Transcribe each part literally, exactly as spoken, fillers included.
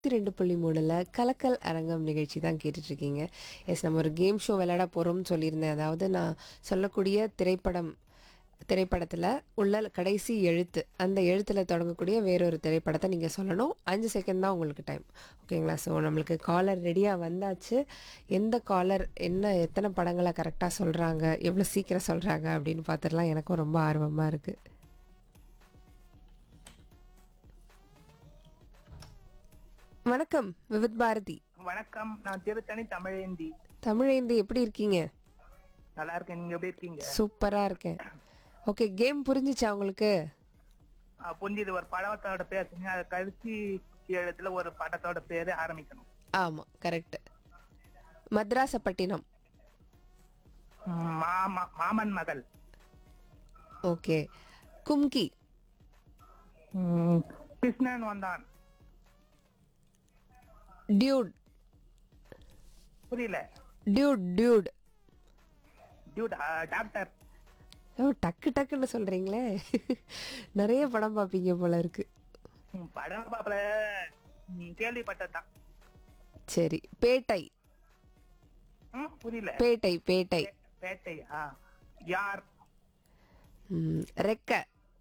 ரெண்டு புள்ளி மூணுல கலக்கல் அரங்கம் நிகழ்ச்சி தான் கேட்டுட்டு இருக்கீங்க. எஸ் நம்ம ஒரு கேம் ஷோ விளையாட போகிறோம்னு சொல்லியிருந்தேன். அதாவது நான் சொல்லக்கூடிய திரைப்படம் திரைப்படத்தில் உள்ள கடைசி எழுத்து அந்த எழுத்தில் தொடங்கக்கூடிய வேறொரு திரைப்படத்தை நீங்கள் சொல்லணும். அஞ்சு செகண்ட் தான் உங்களுக்கு டைம். ஓகேங்களா? ஸோ நம்மளுக்கு காலர் ரெடியாக வந்தாச்சு. எந்த காலர் என்ன எத்தனை படங்களை கரெக்டாக சொல்கிறாங்க, எவ்வளோ சீக்கிரம் சொல்கிறாங்க அப்படின்னு பார்த்துடலாம். எனக்கும் ரொம்ப ஆர்வமாக இருக்குது. வணக்கம் விவித் பாரதி. வணக்கம். நான் திருத்தணி தமிழேந்தி. தமிழேந்தி எப்படி இருக்கீங்க? நல்லா இருக்கேன். நீங்க எப்படி இருக்கீங்க? சூப்பராக இருக்கேன். ஓகே, கேம் புரிஞ்சிச்சா உங்களுக்கு? ஆ, புரிஞ்சுது. ஒரு படத்தோட பேர் சொன்னீங்க, அது கடைசி எழுத்துல ஒரு படத்தோட பேரு ஆரம்பிக்கணும். ஆமாம், கரெக்ட். மத்ராசப்பட்டினம். ம், மாமா மாமன் மகள். ஓகே. கும்கி. ம், கிருஷ்ணன் வந்தான். டியூட். புரியல. Dude Dude Dude. ஆ, டாக்டர். ஓ, டக்கு டக்குன்னு சொல்கிறீங்களே. நிறைய படம் பார்ப்பீங்க போல இருக்கு. ம், படம் பாப்பல. ம், கேள்விப்பட்டதுதான். சரி. பேட்டை. ம், புரியல. பேட்டை பேட்டை. பே- பேட்டையா? யார்? ம், ரெக்க.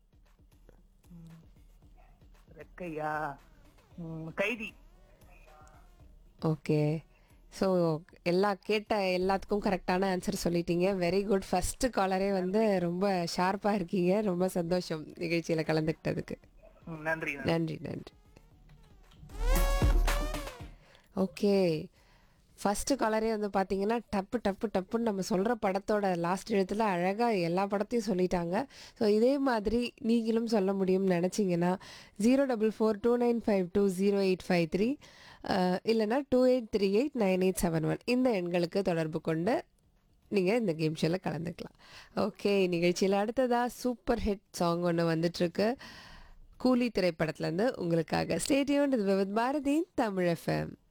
ரெக்கையா? ம், கைதி. ஓகே. ஸோ எல்லா கேட்ட எல்லாத்துக்கும் கரெக்டான ஆன்சர் சொல்லிட்டீங்க. Very good. ஃபர்ஸ்ட் காலரே வந்து ரொம்ப ஷார்ப்பாக இருக்கீங்க. ரொம்ப சந்தோஷம் நிகழ்ச்சியில் கலந்துக்கிட்டதுக்கு. ம், நன்றி. நன்றி. நன்றி நன்றி. ஓகே, ஃபஸ்ட்டு காலரே வந்து பார்த்தீங்கன்னா டப்பு டப்பு டப்புன்னு நம்ம சொல்கிற படத்தோட லாஸ்ட் எழுத்தில் அழகாக எல்லா படத்தையும் சொல்லிட்டாங்க. ஸோ இதே மாதிரி நீங்களும் சொல்ல முடியும்னு நினச்சிங்கன்னா zero double four two nine five two zero eight five three இல்லைனா two eight three eight nine eight seven one இந்த எண்களுக்கு தொடர்பு கொண்டு நீங்கள் இந்த கேம் ஷோவில் கலந்துக்கலாம். ஓகே, நிகழ்ச்சியில் அடுத்ததாக சூப்பர் ஹிட் சாங் ஒன்று வந்துட்டுருக்கு. கூலி திரைப்படத்துலேருந்து உங்களுக்காக. Stay tuned with Bharathi Tamil FM.